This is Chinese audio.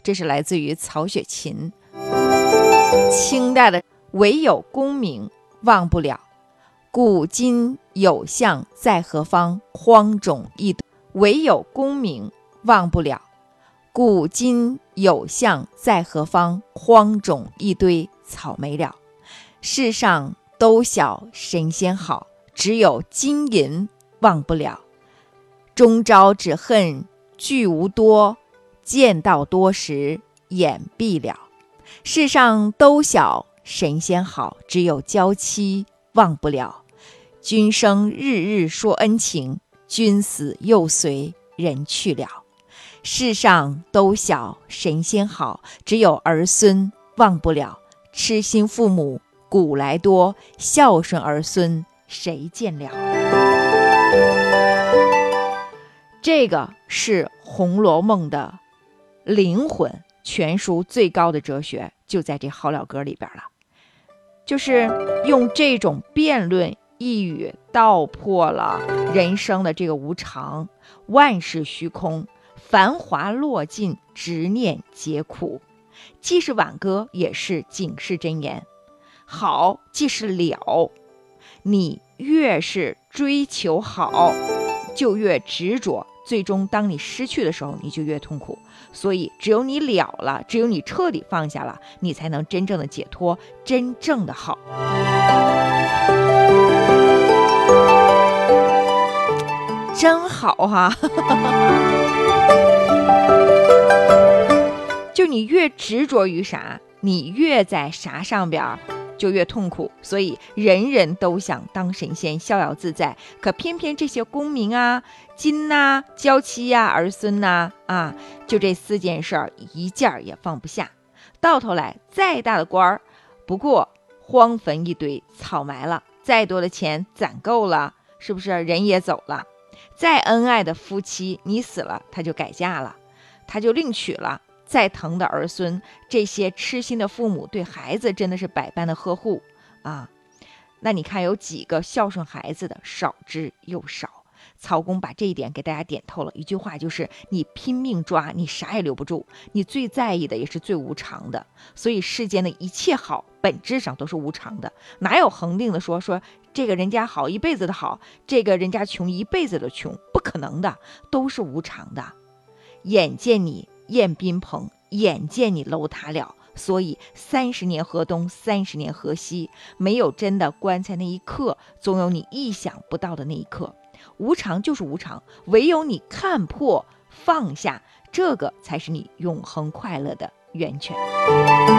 这是来自于曹雪芹。清代的唯有功名忘不了，古今有相在何方，荒冢一堆。唯有功名忘不了，古今有相在何方，荒冢一堆草没了。世上都晓神仙好，只有金银忘不了。终朝只恨聚无多，见到多时眼闭了。世上都晓神仙好，只有娇妻忘不了。君生日日说恩情，君死又随人去了。世上都晓神仙好，只有儿孙忘不了。痴心父母古来多，孝顺儿孙谁见了。这个是《红楼梦》的灵魂，全书最高的哲学就在这好了歌里边了，就是用这种辩论一语道破了人生的这个无常，万事虚空，繁华落尽，执念皆苦。既是挽歌，也是警示箴言。好即是了，你越是追求好，就越执着，最终当你失去的时候，你就越痛苦。所以只有你了了，只有你彻底放下了，你才能真正的解脱，真正的好。真好哈、就你越执着于啥，你越在啥上边就越痛苦。所以人人都想当神仙，逍遥自在，可偏偏这些功名啊、金呐、娇妻呀、儿孙呐就这4件事儿一件也放不下。到头来再大的官儿，不过荒坟一堆草埋了，再多的钱攒够了，是不是人也走了？再恩爱的夫妻，你死了他就改嫁了，他就另娶了。再疼的儿孙，这些痴心的父母对孩子真的是百般的呵护那你看有几个孝顺孩子的，少之又少。曹公把这一点给大家点透了，一句话就是你拼命抓，你啥也留不住，你最在意的也是最无常的。所以世间的一切好本质上都是无常的，哪有恒定的说这个人家好一辈子的好，这个人家穷一辈子的穷，不可能的，都是无常的。眼见你宴宾朋，眼见你楼塌了，所以30年河东30年河西，没有真的棺材那一刻，总有你意想不到的那一刻。无常就是无常，唯有你看破放下，这个才是你永恒快乐的源泉。